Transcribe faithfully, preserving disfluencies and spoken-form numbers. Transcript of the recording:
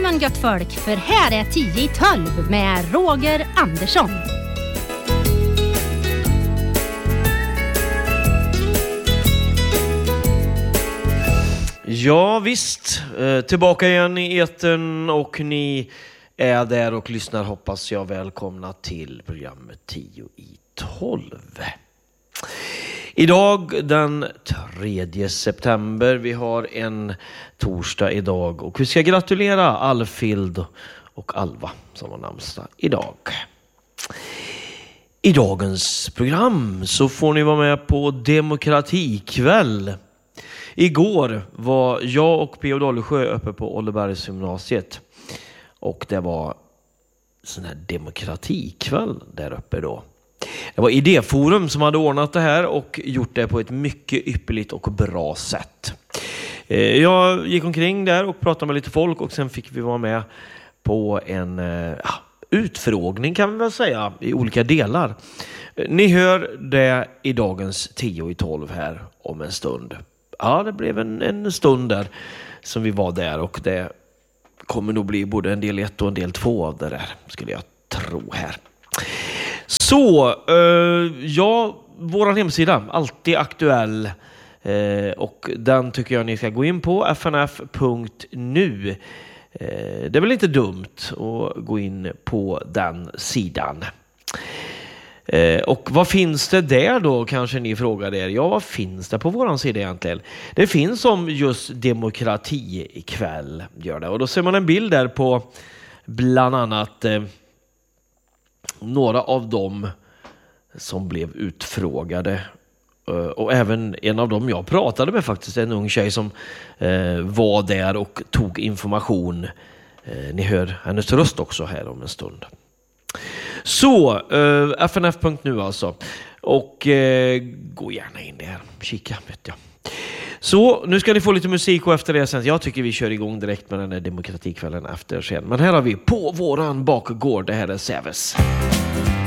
Välkommen gött folk, för här är tio i tolv med Roger Andersson. Ja visst, tillbaka igen i etern och ni är där och lyssnar, hoppas jag. Välkomna till programmet tio i tolv. Idag den tredje september, vi har en torsdag idag och vi ska gratulera Alfhild och Alva som har namnsdag idag. I dagens program så får ni vara med på demokratikväll. Igår var jag och P O Dalesjö uppe på Ollebergs gymnasiet och det var sån här demokratikväll där uppe då. Det var Idéforum som hade ordnat det här och gjort det på ett mycket ypperligt och bra sätt. Jag gick omkring där och pratade med lite folk och sen fick vi vara med på en ja, utfrågning kan vi väl säga i olika delar. Ni hör det i dagens tio i tolv här om en stund. Ja, det blev en, en stund där som vi var där och det kommer nog bli både en del ett och en del två av det där, skulle jag tro här. Så, eh, ja, vår hemsida, alltid aktuell eh, och den tycker jag ni ska gå in på, f n f punkt nu. Eh, det är väl inte dumt att gå in på den sidan. Eh, och vad finns det där då, kanske ni frågar er? Ja, vad finns det på våran sida egentligen? Det finns som just demokrati ikväll, gör det. Och då ser man en bild där på bland annat eh, några av dem som blev utfrågade. Uh, och även en av dem jag pratade med faktiskt, en ung tjej som uh, var där och tog information. Uh, ni hör hennes röst också här om en stund. Så, uh, f n f punkt nu alltså. Och uh, gå gärna in där, kika vet jag. Så, nu ska ni få lite musik och efter det sen. Jag tycker vi kör igång direkt med den här demokratikvällen efter sen. Men här har vi på våran bakgård, det här är Säves.